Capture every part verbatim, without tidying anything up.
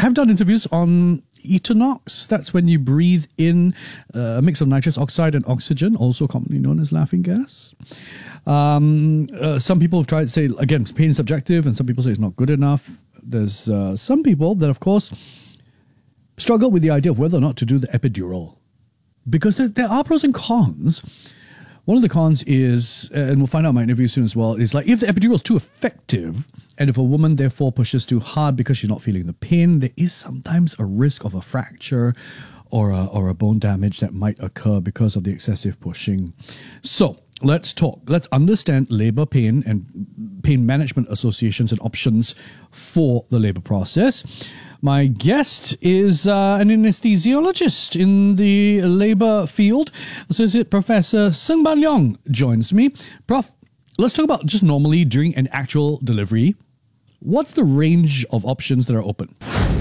have done interviews on Etonox. That's when you breathe in uh, a mix of nitrous oxide and oxygen, also commonly known as laughing gas. Um, uh, some people have tried to say, again, pain is subjective, and some people say it's not good enough. There's uh, some people that, of course, struggle with the idea of whether or not to do the epidural. Because there, there are pros and cons. One of the cons is, and we'll find out in my interview soon as well, is like if the epidural is too effective, and if a woman therefore pushes too hard because she's not feeling the pain, there is sometimes a risk of a fracture or a, or a bone damage that might occur because of the excessive pushing. So let's talk. Let's understand labor pain and pain management associations and options for the labor process. My guest is uh, an anesthesiologist in the labor field. Associate Professor Seng Ban Leong joins me. Prof, let's talk about just normally during an actual delivery. What's the range of options that are open?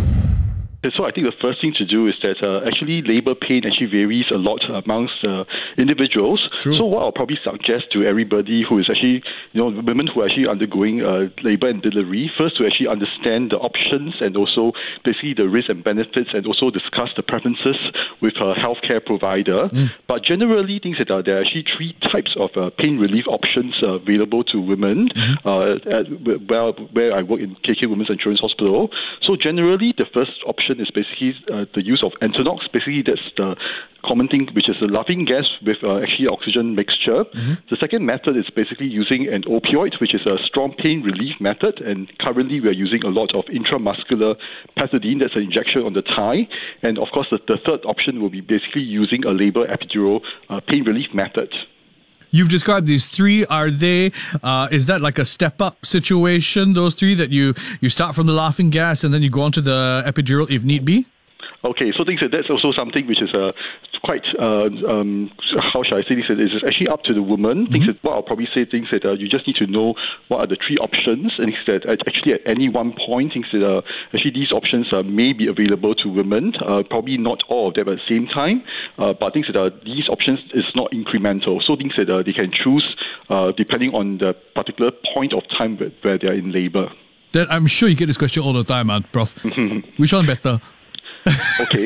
So I think the first thing to do is that uh, actually labor pain actually varies a lot amongst uh, individuals. True. So what I'll probably suggest to everybody who is actually, you know, women who are actually undergoing uh, labor and delivery, first to actually understand the options and also basically the risks and benefits, and also discuss the preferences with a healthcare provider. Mm. But generally, things that are there are actually three types of uh, pain relief options uh, available to women. Mm-hmm. uh, at, where, where I work in K K Women's and Children's Hospital. So generally, the first option is basically uh, the use of Entonox. Basically, that's the common thing, which is a laughing gas with uh, actually oxygen mixture. Mm-hmm. The second method is basically using an opioid, which is a strong pain relief method. And currently, we are using a lot of intramuscular pethidine. That's an injection on the thigh. And of course, the, the third option will be basically using a labor epidural uh, pain relief method. You've described these three. Are they, uh, is that like a step-up situation, those three, that you, you start from the laughing gas and then you go on to the epidural if need be? Okay, so things like that's also something which is uh, quite, uh, um, how shall I say this, it's actually up to the woman. Mm-hmm. Things that, well, I'll probably say things that uh, you just need to know what are the three options, and things that actually at any one point, things that uh, actually these options uh, may be available to women, uh, probably not all of them at the same time, uh, but things that uh, these options is not incremental. So things that uh, they can choose uh, depending on the particular point of time where, where they're in labor. Then I'm sure you get this question all the time, man, Prof. Which one better? Okay.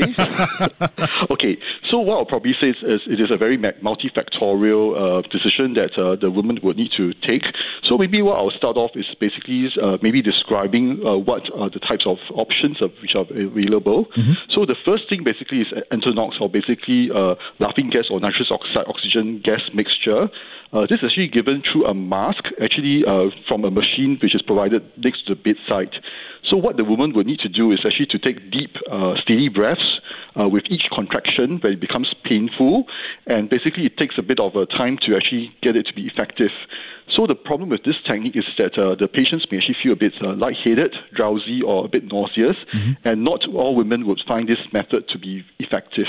okay. So what I'll probably say is, is it is a very multifactorial uh, decision that uh, the woman would need to take. So maybe what I'll start off is basically uh, maybe describing uh, what are the types of options of which are available. Mm-hmm. So the first thing basically is Entonox, or basically uh, laughing gas or nitrous oxide oxygen gas mixture. Uh, this is actually given through a mask, actually uh, from a machine which is provided next to the bedside. So what the woman would need to do is actually to take deep, uh, steady breaths uh, with each contraction when it becomes painful, and basically it takes a bit of a time to actually get it to be effective. So the problem with this technique is that uh, the patients may actually feel a bit uh, lightheaded, drowsy, or a bit nauseous, mm-hmm. and not all women would find this method to be effective.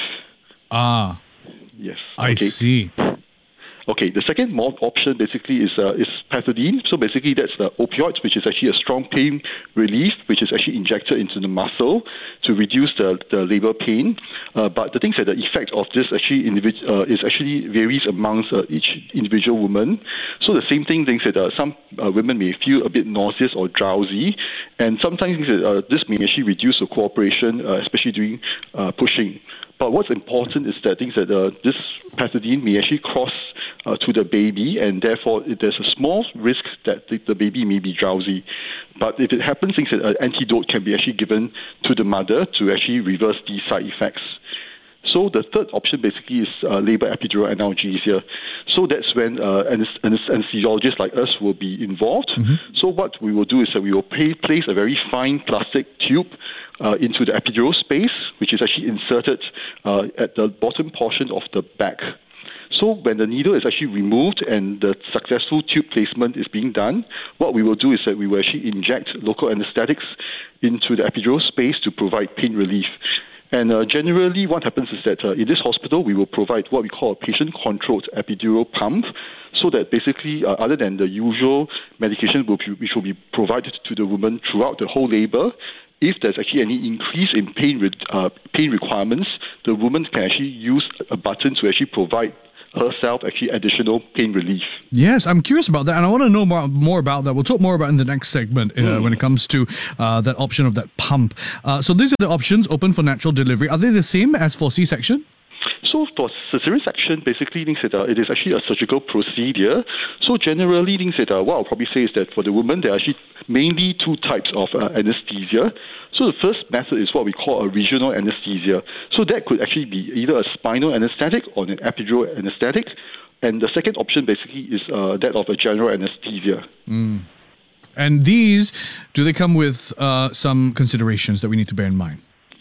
Ah, yes. I okay. see. Okay, the second more option basically is uh, is pethidine. So basically that's the opioid, which is actually a strong pain relief, which is actually injected into the muscle to reduce the, the labor pain. Uh, but the thing is that the effect of this actually individ- uh, is actually varies amongst uh, each individual woman. So the same thing, things that uh, some uh, women may feel a bit nauseous or drowsy, and sometimes things that, uh, this may actually reduce the cooperation, uh, especially during uh, pushing. But what's important is that things that uh, this pethidine may actually cross uh, to the baby, and therefore there's a small risk that the, the baby may be drowsy. But if it happens, things that an antidote can be actually given to the mother to actually reverse these side effects. So the third option basically is uh, labor epidural analgesia. So that's when uh, anesthesiologists like us will be involved. Mm-hmm. So what we will do is that we will pay, place a very fine plastic tube uh, into the epidural space, which is actually inserted uh, at the bottom portion of the back. So when the needle is actually removed and the successful tube placement is being done, what we will do is that we will actually inject local anesthetics into the epidural space to provide pain relief. And uh, generally what happens is that uh, in this hospital, we will provide what we call a patient-controlled epidural pump, so that basically, uh, other than the usual medication which will be provided to the woman throughout the whole labor, if there's actually any increase in pain, re- uh, pain requirements, the woman can actually use a button to actually provide herself actually additional pain relief. Yes, I'm curious about that, and I want to know more, more about that. We'll talk more about it in the next segment uh, mm. when it comes to uh, that option of that pump. Uh, so these are the options open for natural delivery. Are they the same as for C-section? So for cesarean section, basically, things that, uh, it is actually a surgical procedure. So generally, things that, uh, what I'll probably say is that for the woman, there are actually mainly two types of uh, anesthesia. So the first method is what we call a regional anesthesia. So that could actually be either a spinal anesthetic or an epidural anesthetic. And the second option basically is uh, that of a general anesthesia. Mm. And these, do they come with uh, some considerations that we need to bear in mind?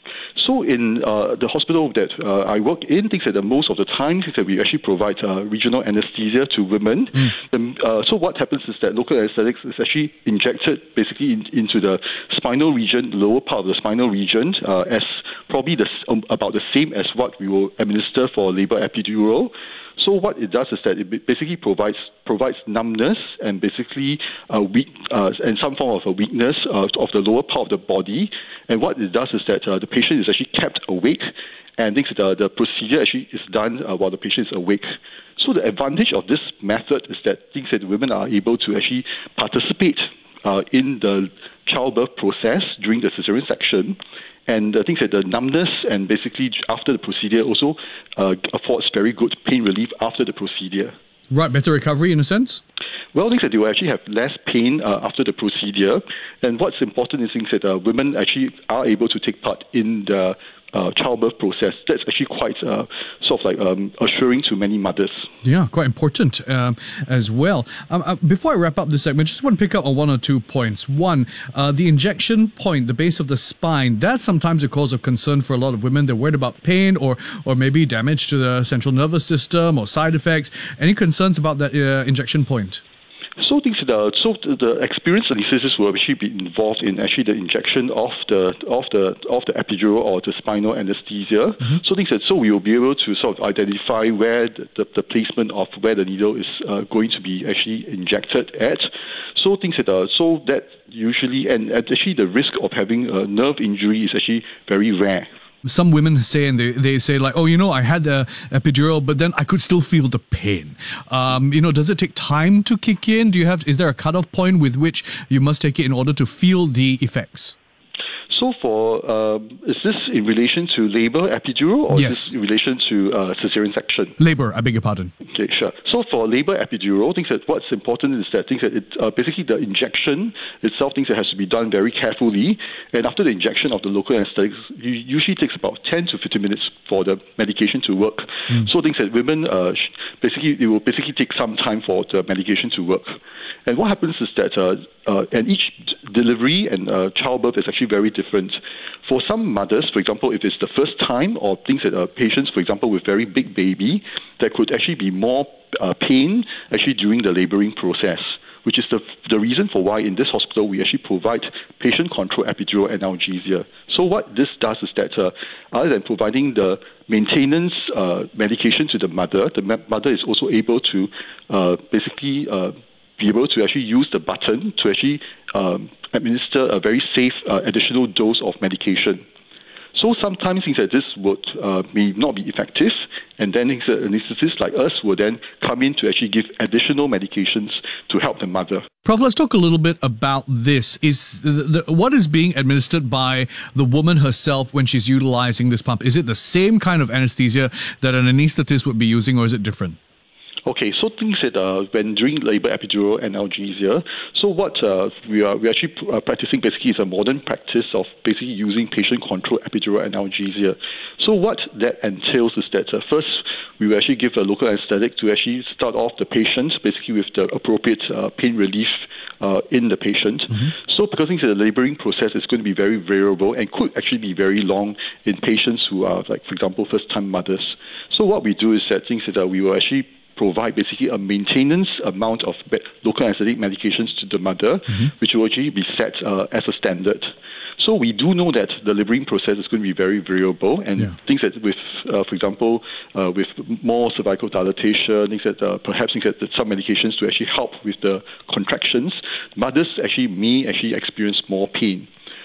So in uh, the hospital that uh, I work in, things that most of the time things that we actually provide uh, regional anesthesia to women. Mm. The, uh, so what happens is that local anesthetics is actually injected basically in, into the spinal region, the lower part of the spinal region, uh, as probably the, um, about the same as what we will administer for labor epidural. So what it does is that it basically provides provides numbness and basically uh, weak uh, and some form of a weakness uh, of the lower part of the body. And what it does is that uh, the patient is actually kept awake, and thinks that uh, the procedure actually is done uh, while the patient is awake. So the advantage of this method is that things that women are able to actually participate uh, in the childbirth process during the cesarean section. And I think that the numbness and basically after the procedure also uh, affords very good pain relief after the procedure. Right, better recovery in a sense? Well, I think that they will actually have less pain uh, after the procedure. And what's important is things that uh, women actually are able to take part in the uh, childbirth process. That's actually quite uh, sort of like um, assuring to many mothers. Yeah, quite important um, as well. Um, uh, before I wrap up this segment, just want to pick up on one or two points. One, uh, the injection point, the base of the spine, that's sometimes a cause of concern for a lot of women. They're worried about pain or or maybe damage to the central nervous system or side effects. Any concerns about that uh, injection point? So things the so the experienced anaesthetists will actually be involved in actually the injection of the of the of the epidural or the spinal anesthesia. Mm-hmm. So things that so we will be able to sort of identify where the, the, the placement of where the needle is uh, going to be actually injected at. So things that uh, so that usually and actually the risk of having a nerve injury is actually very rare. Some women say, and they, they say like, oh, you know, I had the epidural, but then I could still feel the pain. Um, you know, does it take time to kick in? Do you have, is there a cutoff point with which you must take it in order to feel the effects? So for, um, is this in relation to labor epidural or yes. is this in relation to uh, cesarean section? Labor, I beg your pardon. Okay, sure. So for labor epidural, I think that what's important is that, things that it, uh, basically the injection itself, things that has to be done very carefully. And after the injection of the local anesthetics, it usually takes about ten to fifteen minutes for the medication to work. Mm. So things that women, uh, basically, it will basically take some time for the medication to work. And what happens is that, uh, uh, and each delivery and uh, childbirth is actually very different. For some mothers, for example, if it's the first time or things that are patients, for example, with very big baby, there could actually be more uh, pain actually during the laboring process, which is the the reason for why in this hospital we actually provide patient-controlled epidural analgesia. So what this does is that uh, other than providing the maintenance uh, medication to the mother, the ma- mother is also able to uh, basically uh, be able to actually use the button to actually um, administer a very safe uh, additional dose of medication. So sometimes things like this would uh, may not be effective, and then anesthetists like us will then come in to actually give additional medications to help the mother. Prof, let's talk a little bit about this. Is the, the, what is being administered by the woman herself when she's utilizing this pump? Is it the same kind of anesthesia that an anesthetist would be using, or is it different? Okay, so things that uh, when during labor epidural analgesia, so what uh, we are we actually uh, practicing basically is a modern practice of basically using patient-controlled epidural analgesia. So what that entails is that uh, first we will actually give a local anesthetic to actually start off the patient basically with the appropriate uh, pain relief uh, in the patient. Mm-hmm. So because things that the laboring process is going to be very variable and could actually be very long in patients who are, like, for example, first-time mothers. So what we do is that things that uh, we will actually provide basically a maintenance amount of local anesthetic medications to the mother, mm-hmm. which will actually be set uh, as a standard. So we do know that the laboring process is going to be very variable, and yeah. things that with, uh, for example, uh, with more cervical dilatation, things that uh, perhaps things that some medications to actually help with the contractions, mothers actually may actually experience more pain.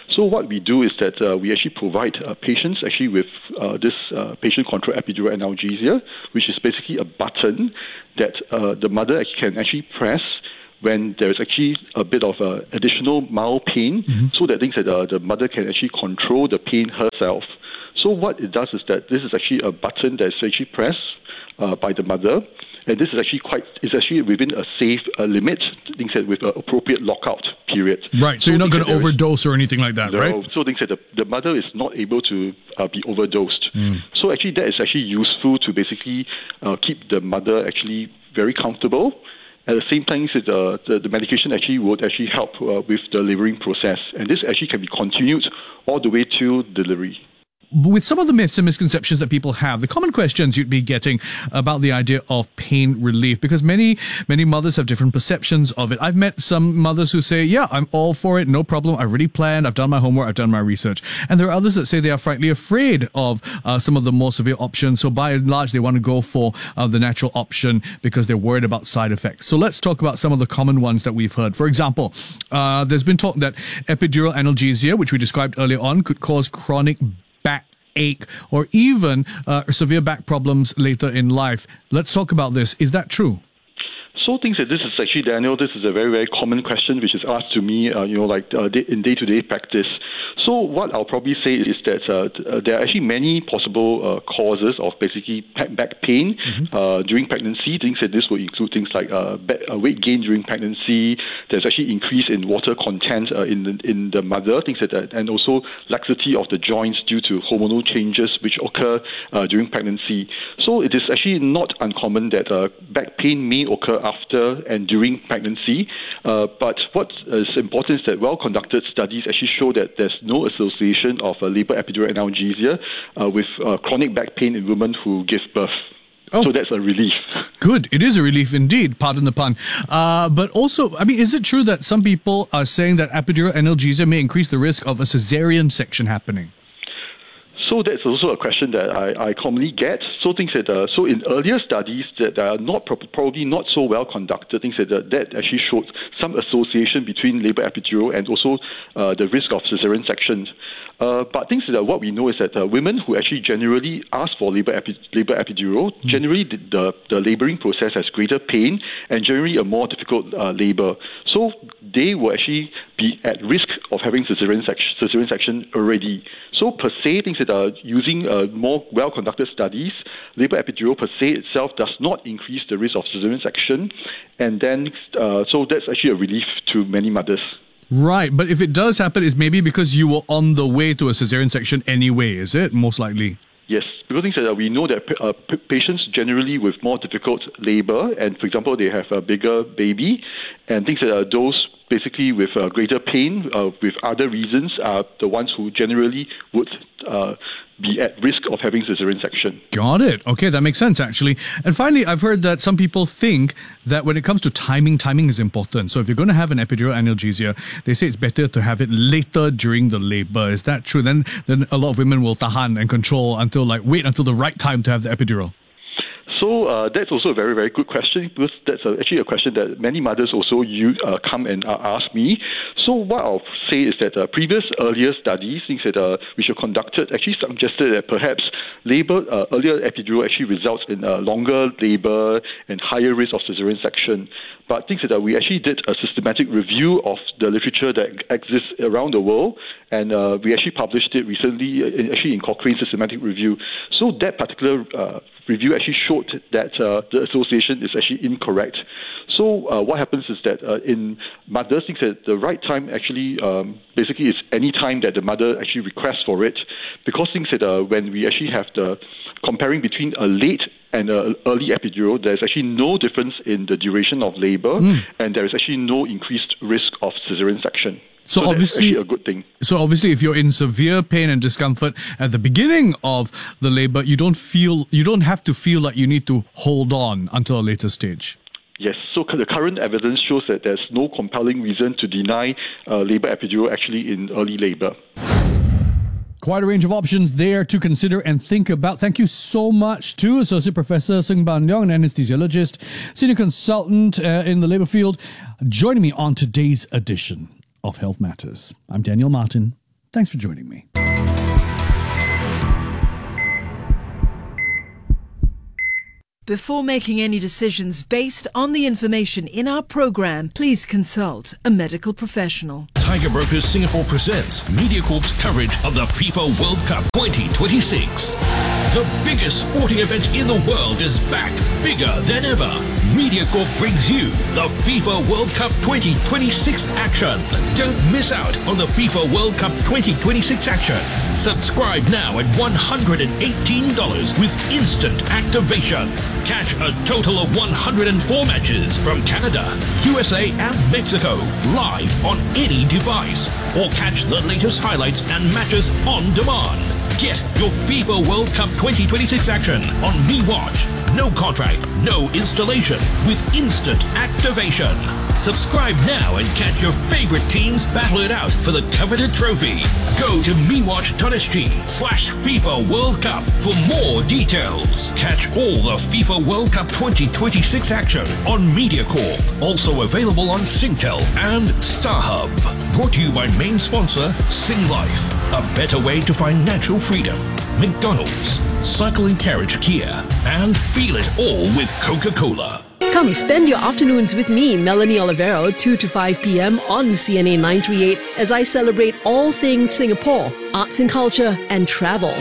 So what we do is that uh, we actually provide uh, patients actually with uh, this uh, patient-controlled epidural analgesia, which is basically a button that uh, the mother can actually press when there is actually a bit of uh, additional mild pain, mm-hmm. so that things that uh, the mother can actually control the pain herself. So what it does is that this is actually a button that is actually pressed uh, by the mother, and this is actually quite is actually within a safe uh, limit, things that with an appropriate lockout period. Right. So, so you're not going to overdose or anything like that, no, right? So things that the, the mother is not able to uh, be overdosed. Mm. So actually that is actually useful to basically uh, keep the mother actually very comfortable. At the same time, the, the, the medication actually would actually help uh, with the laboring process. And this actually can be continued all the way to delivery. With some of the myths and misconceptions that people have, the common questions you'd be getting about the idea of pain relief, because many, many mothers have different perceptions of it. I've met some mothers who say, yeah, I'm all for it, no problem. I've already planned, I've done my homework, I've done my research. And there are others that say they are frankly afraid of uh, some of the more severe options. So by and large, they want to go for uh, the natural option because they're worried about side effects. So let's talk about some of the common ones that we've heard. For example, uh, there's been talk that epidural analgesia, which we described earlier on, could cause chronic back ache or even uh, severe back problems later in life. Let's talk about this. Is that true? So things that this is actually, Daniel, this is a very, very common question which is asked to me, uh, you know, like uh, in day-to-day practice. So what I'll probably say is that uh, there are actually many possible uh, causes of basically back pain mm-hmm. uh, during pregnancy. Things that this will include things like uh, weight gain during pregnancy. There's actually increase in water content uh, in the, in the mother. Things like that, and also laxity of the joints due to hormonal changes which occur uh, during pregnancy. So it is actually not uncommon that uh, back pain may occur after and during pregnancy. Uh, but what is important is that well-conducted studies actually show that there's no association of uh, labor epidural analgesia uh, with uh, chronic back pain in women who give birth. Oh. So that's a relief. Good. It is a relief indeed, pardon the pun. Uh, but also, I mean, is it true that some people are saying that epidural analgesia may increase the risk of a cesarean section happening? So that's also a question that I, I commonly get. So things that uh, so in earlier studies that are not pro- probably not so well conducted, things that uh, that actually showed some association between labor epidural and also uh, the risk of cesarean sections. Uh, but things that uh, what we know is that uh, women who actually generally ask for labor epi- labor epidural, mm. generally the, the the laboring process has greater pain and generally a more difficult uh, labor. So they will actually be at risk of having cesarean section, cesarean section already. So per se, things that are using uh, more well-conducted studies, labor epidural per se itself does not increase the risk of cesarean section, and then uh, so that's actually a relief to many mothers. Right, but if it does happen, it's maybe because you were on the way to a cesarean section anyway, is it? Most likely. Yes, because things that we know that uh, p- patients generally with more difficult labor, and for example, they have a bigger baby, and things that are those basically with uh, greater pain, uh, with other reasons, are the ones who generally would uh, be at risk of having cesarean section. Got it. Okay, that makes sense, actually. And finally, I've heard that some people think that when it comes to timing, timing is important. So if you're going to have an epidural analgesia, they say it's better to have it later during the labor. Is that true? Then, then a lot of women will tahan and control until, like, wait until the right time to have the epidural. So uh, that's also a very, very good question, because that's a, actually a question that many mothers also use, uh, come and uh, ask me. So what I'll say is that uh, previous earlier studies, things that uh, which were conducted, actually suggested that perhaps labor, uh, earlier epidural actually results in uh, longer labor and higher risk of cesarean section. But things that uh, we actually did a systematic review of the literature that exists around the world, and uh, we actually published it recently, uh, actually in Cochrane Systematic Review. So that particular uh, review actually showed that uh, the association is actually incorrect. So uh, what happens is that uh, in mothers, things that the right time actually um, basically is any time that the mother actually requests for it, because things that uh, when we actually have the comparing between a late and an early epidural, there's actually no difference in the duration of labor, mm. and there is actually no increased risk of cesarean section. So, so obviously, a good thing. So obviously, if you're in severe pain and discomfort at the beginning of the labor, you don't feel, you don't have to feel like you need to hold on until a later stage. Yes, so the current evidence shows that there's no compelling reason to deny uh, labor epidural actually in early labor. Quite a range of options there to consider and think about. Thank you so much to Associate Professor Seng Ban Leong, an anesthesiologist, senior consultant uh, in the labour field, joining me on today's edition of Health Matters. I'm Daniel Martin. Thanks for joining me. Before making any decisions based on the information in our program, please consult a medical professional. Tiger Brokers Singapore presents MediaCorp's coverage of the FIFA World Cup twenty twenty-six. The biggest sporting event in the world is back, bigger than ever. MediaCorp brings you the FIFA World Cup twenty twenty-six action. Don't miss out on the FIFA World Cup twenty twenty-six action. Subscribe now at one hundred eighteen dollars with instant activation. Catch a total of one hundred four matches from Canada, U S A and Mexico live on any device. Or catch the latest highlights and matches on demand. Get your FIFA World Cup twenty twenty-six action on MeWatch. No contract, no installation, with instant activation. Subscribe now and catch your favorite teams battle it out for the coveted trophy. Go to mewatch.sg slash FIFA World Cup for more details. Catch all the FIFA World Cup twenty twenty-six action on MediaCorp. Also available on Singtel and StarHub. Brought to you by main sponsor Singlife. A better way to find natural freedom. McDonald's, Cycle and Carriage Kia, and feel it all with Coca-Cola. Come spend your afternoons with me, Melanie Olivero, two to five p.m. on C N A nine thirty-eight as I celebrate all things Singapore, arts and culture, and travel.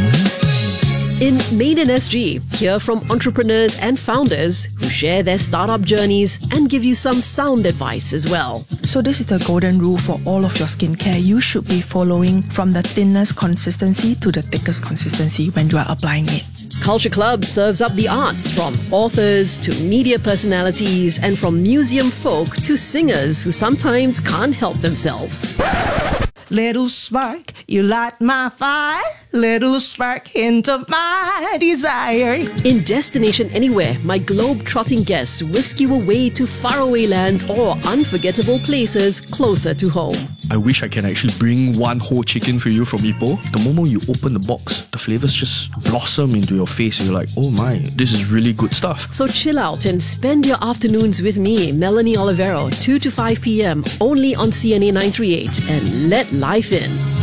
In Made in S G, hear from entrepreneurs and founders who share their startup journeys and give you some sound advice as well. So this is the golden rule for all of your skincare. You should be following from the thinnest consistency to the thickest consistency when you are applying it. Culture Club serves up the arts, from authors to media personalities and from museum folk to singers who sometimes can't help themselves. Little spark, you light my fire. Little spark, hint of my desire. In Destination Anywhere, my globe-trotting guests whisk you away to faraway lands or unforgettable places closer to home. I wish I can actually bring one whole chicken for you from Ipoh. The moment you open the box, the flavors just blossom into your face and you're like, oh my, this is really good stuff. So chill out and spend your afternoons with me, Melanie Olivero, two to five p.m. only on C N A nine thirty-eight, and let life in.